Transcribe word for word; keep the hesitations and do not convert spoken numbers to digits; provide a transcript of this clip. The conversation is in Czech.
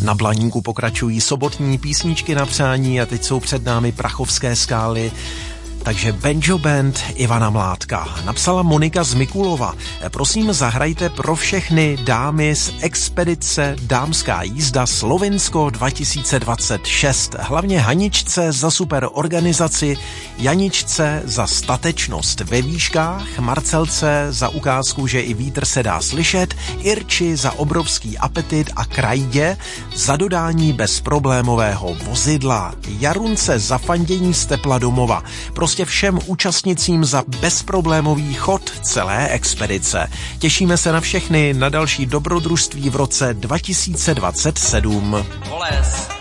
Na Blaníku pokračují sobotní písničky na přání a teď jsou před námi Prachovské skály. Takže Banjo Band Ivana Mládka. Napsala Monika z Mikulova. Prosím, zahrajte pro všechny dámy z expedice Dámská jízda Slovinsko dva tisíce dvacet šest. Hlavně Haničce za super organizaci, Janičce za statečnost ve výškách, Marcelce za ukázku, že i vítr se dá slyšet, Irči za obrovský apetit a Krajdě za dodání bezproblémového vozidla, Jarunce za fandění z tepla domova. Prostě všem účastnicím za bezproblémový chod celé expedice. Těšíme se na všechny na další dobrodružství v roce dva tisíce dvacet sedm. Voles.